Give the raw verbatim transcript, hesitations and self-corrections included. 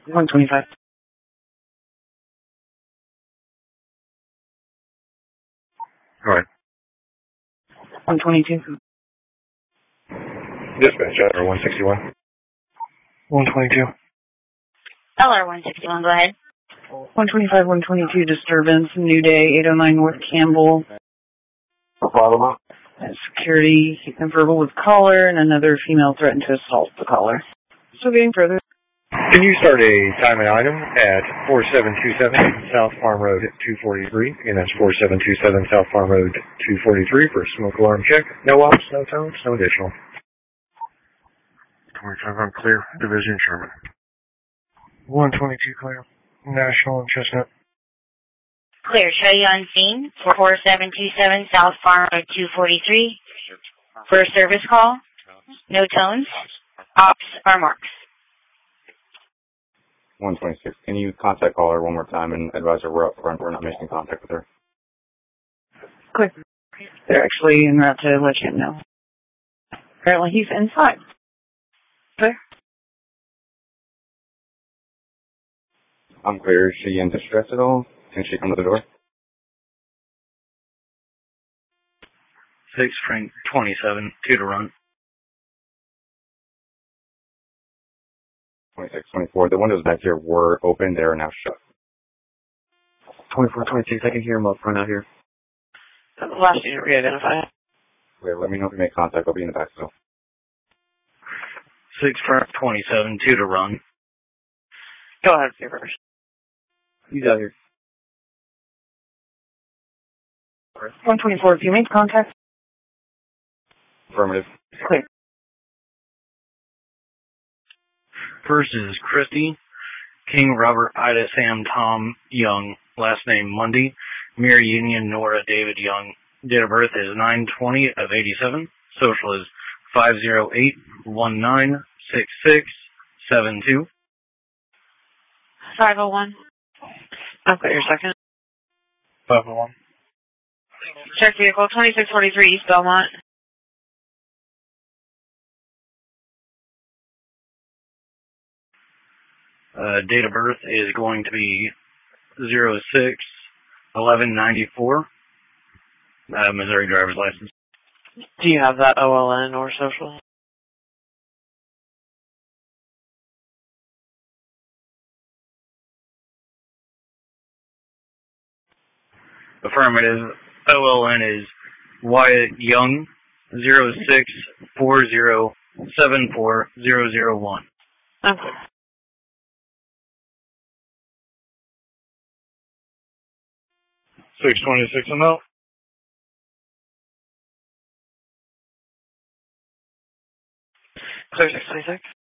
one twenty-five. All right. one twenty-two. Dispatch, L R one sixty-one. one twenty-two. L R one sixty-one, go ahead. one twenty-five, one twenty-two, disturbance, New Day, eight oh nine North Campbell. No problem. Security, verbal with caller, and another female threatened to assault the caller. So getting further. Can you start a time and item at four seven two seven South Farm Road two forty-three? And that's four seven two seven South Farm Road two forty-three for a smoke alarm check. No ops, no tones, no additional. twenty-five on clear, Division Sherman. one twenty-two clear, National and Chestnut. Clear, show you on scene for four seven two seven South Farm Road two forty-three. For a service call, no tones, ops or marks. one twenty-six. Can you contact caller one more time and advise her we're up front? We're not making contact with her. Quick. They're actually en route to let you know. Apparently he's inside. There. I'm clear. Is she in distress at all? Can she come to the door? six Frank twenty-seven, two to run. twenty-six, twenty-four. The windows back here were open. They are now shut. twenty-four, twenty-six. I can hear them up front out here. Last unit re-identified. Clear. Let me know if you make contact. I'll be in the back still. six Frank twenty-seven, two to run. Go ahead, you first. He's out here. one twenty-four, if you make contact. Affirmative. Clear. First is Christy, King Robert Ida Sam Tom Young, last name Mundy, Mirror Union Nora David Young. Date of birth is nine twenty of eighty-seven. Social is five zero eight one nine six six seven two. five oh one. I've got your second. five oh one. Check vehicle twenty-six forty-three East Belmont. Uh, date of birth is going to be zero six eleven ninety-four. Uh, Missouri driver's license. Do you have that O L N or social? Affirmative. O L N is Wyatt Young, zero six four zero seven four zero zero one. Okay. six twenty-six and out. Clear six twenty-six.